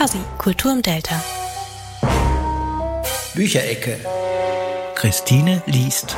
Quasi Kultur im Delta. Bücherecke. Christine liest.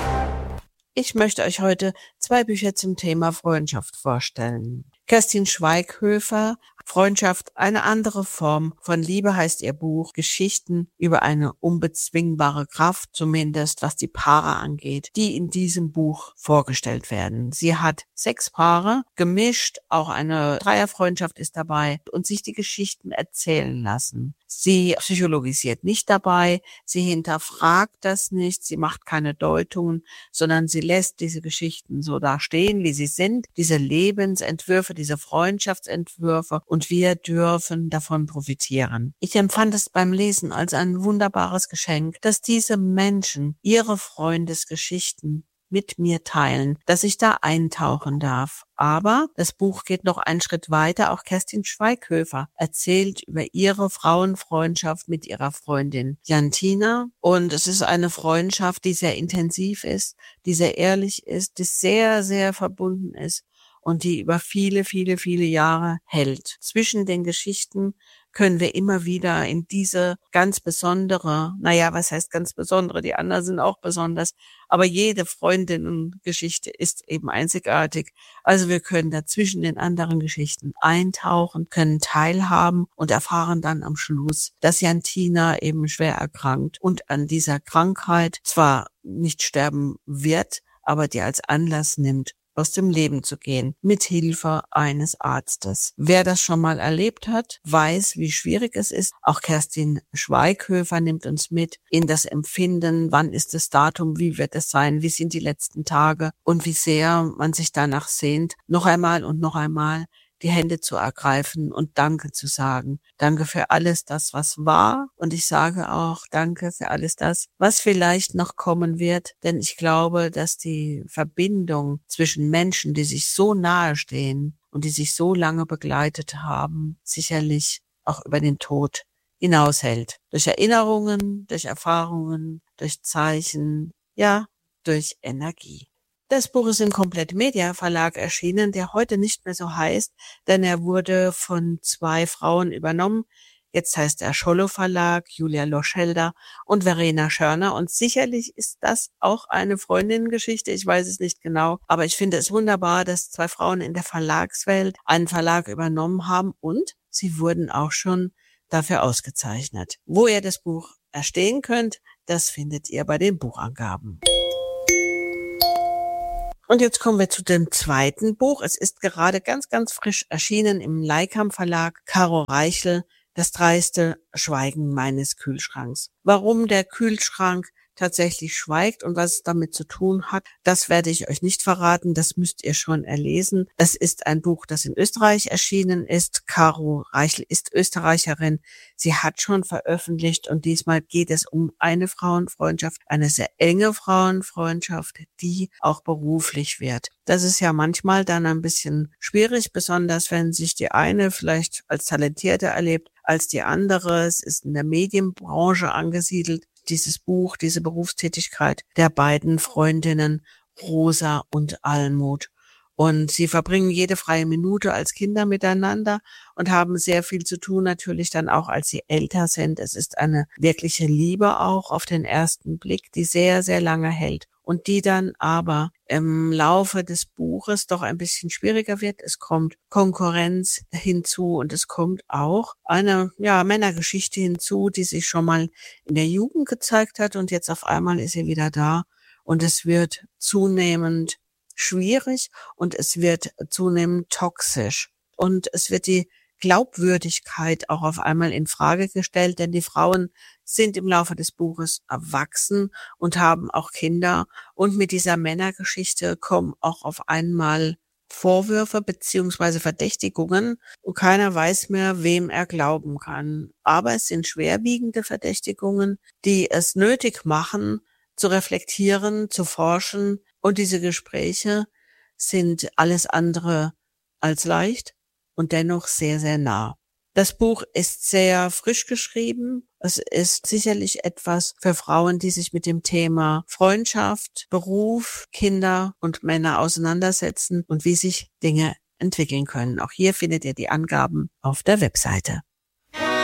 Ich möchte euch heute 2 Bücher zum Thema Freundschaft vorstellen. Kerstin Schweighöfer, Freundschaft, eine andere Form von Liebe heißt ihr Buch. Geschichten über eine unbezwingbare Kraft, zumindest was die Paare angeht, die in diesem Buch vorgestellt werden. Sie hat 6 Paare gemischt, auch eine Dreierfreundschaft ist dabei und sich die Geschichten erzählen lassen. Sie psychologisiert nicht dabei, sie hinterfragt das nicht, sie macht keine Deutungen, sondern sie lässt diese Geschichten so da stehen, wie sie sind, diese Lebensentwürfe, diese Freundschaftsentwürfe, und wir dürfen davon profitieren. Ich empfand es beim Lesen als ein wunderbares Geschenk, dass diese Menschen ihre Freundesgeschichten mit mir teilen, dass ich da eintauchen darf. Aber das Buch geht noch einen Schritt weiter. Auch Kerstin Schweighöfer erzählt über ihre Frauenfreundschaft mit ihrer Freundin Jantina. Und es ist eine Freundschaft, die sehr intensiv ist, die sehr ehrlich ist, die sehr, sehr verbunden ist und die über viele, viele, viele Jahre hält. Zwischen den Geschichten können wir immer wieder in diese ganz besondere, was heißt ganz besondere, die anderen sind auch besonders, aber jede Freundinnengeschichte ist eben einzigartig. Also wir können dazwischen den anderen Geschichten eintauchen, können teilhaben und erfahren dann am Schluss, dass Jantina eben schwer erkrankt und an dieser Krankheit zwar nicht sterben wird, aber die als Anlass nimmt, aus dem Leben zu gehen, mit Hilfe eines Arztes. Wer das schon mal erlebt hat, weiß, wie schwierig es ist. Auch Kerstin Schweighöfer nimmt uns mit in das Empfinden, wann ist das Datum, wie wird es sein, wie sind die letzten Tage und wie sehr man sich danach sehnt, noch einmal und noch einmal die Hände zu ergreifen und Danke zu sagen. Danke für alles das, was war. Und ich sage auch Danke für alles das, was vielleicht noch kommen wird. Denn ich glaube, dass die Verbindung zwischen Menschen, die sich so nahe stehen und die sich so lange begleitet haben, sicherlich auch über den Tod hinaushält. Durch Erinnerungen, durch Erfahrungen, durch Zeichen, ja, durch Energie. Das Buch ist im Komplett Media Verlag erschienen, der heute nicht mehr so heißt, denn er wurde von 2 Frauen übernommen. Jetzt heißt er Schollo Verlag, Julia Loschelder und Verena Schörner. Und sicherlich ist das auch eine Freundinnengeschichte, ich weiß es nicht genau. Aber ich finde es wunderbar, dass 2 Frauen in der Verlagswelt einen Verlag übernommen haben und sie wurden auch schon dafür ausgezeichnet. Wo ihr das Buch erstehen könnt, das findet ihr bei den Buchangaben. Und jetzt kommen wir zu dem zweiten Buch. Es ist gerade ganz, ganz frisch erschienen im Leikam Verlag. Caro Reichel, das dreiste Schweigen meines Kühlschranks. Warum der Kühlschrank tatsächlich schweigt und was es damit zu tun hat, das werde ich euch nicht verraten, das müsst ihr schon erlesen. Es ist ein Buch, das in Österreich erschienen ist. Caro Reichel ist Österreicherin. Sie hat schon veröffentlicht und diesmal geht es um eine Frauenfreundschaft, eine sehr enge Frauenfreundschaft, die auch beruflich wird. Das ist ja manchmal dann ein bisschen schwierig, besonders wenn sich die eine vielleicht als talentierter erlebt als die andere. Es ist in der Medienbranche angesiedelt. Dieses Buch, diese Berufstätigkeit der beiden Freundinnen Rosa und Almut. Und sie verbringen jede freie Minute als Kinder miteinander und haben sehr viel zu tun, natürlich dann auch, als sie älter sind. Es ist eine wirkliche Liebe auch auf den ersten Blick, die sehr, sehr lange hält und die dann aber im Laufe des Buches doch ein bisschen schwieriger wird. Es kommt Konkurrenz hinzu und es kommt auch eine Männergeschichte hinzu, die sich schon mal in der Jugend gezeigt hat und jetzt auf einmal ist sie wieder da und es wird zunehmend schwierig und es wird zunehmend toxisch und es wird die Glaubwürdigkeit auch auf einmal in Frage gestellt, denn die Frauen sind im Laufe des Buches erwachsen und haben auch Kinder und mit dieser Männergeschichte kommen auch auf einmal Vorwürfe beziehungsweise Verdächtigungen und keiner weiß mehr, wem er glauben kann. Aber es sind schwerwiegende Verdächtigungen, die es nötig machen, zu reflektieren, zu forschen und diese Gespräche sind alles andere als leicht und dennoch sehr, sehr nah. Das Buch ist sehr frisch geschrieben. Es ist sicherlich etwas für Frauen, die sich mit dem Thema Freundschaft, Beruf, Kinder und Männer auseinandersetzen und wie sich Dinge entwickeln können. Auch hier findet ihr die Angaben auf der Webseite.